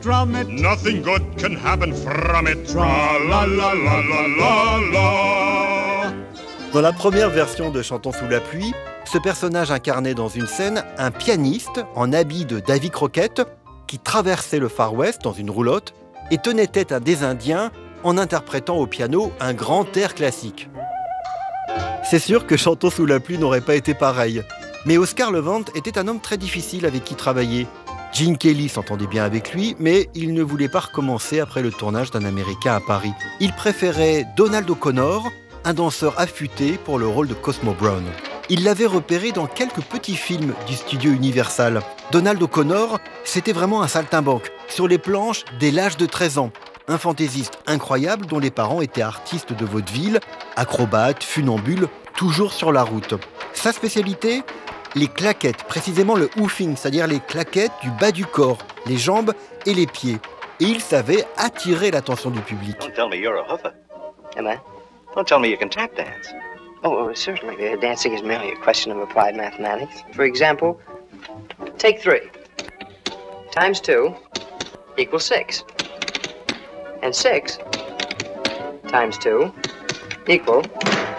Drum it. Nothing good can happen from it. Tra-la-la-la-la-la-la. Dans la première version de Chantons sous la pluie, ce personnage incarnait dans une scène un pianiste en habit de Davy Crockett qui traversait le Far West dans une roulotte et tenait tête à des Indiens en interprétant au piano un grand air classique. C'est sûr que Chantons sous la pluie n'aurait pas été pareil. Mais Oscar Levant était un homme très difficile avec qui travailler. Gene Kelly s'entendait bien avec lui, mais il ne voulait pas recommencer après le tournage d'Un Américain à Paris. Il préférait Donald O'Connor, un danseur affûté pour le rôle de Cosmo Brown. Il l'avait repéré dans quelques petits films du studio Universal. Donald O'Connor, c'était vraiment un saltimbanque, sur les planches dès l'âge de 13 ans. Un fantaisiste incroyable dont les parents étaient artistes de vaudeville, acrobates, funambules, toujours sur la route. Sa spécialité ? Les claquettes, précisément le hoofing, c'est-à-dire les claquettes du bas du corps, les jambes et les pieds. Et il savait attirer l'attention du public. Don't tell me you're a hoofer. Am I? Don't tell me you can tap dance. Oh, certainly. Dancing is merely a question of applied mathematics. For example, take 3 times 2 equals 6. And 6 times 2 equal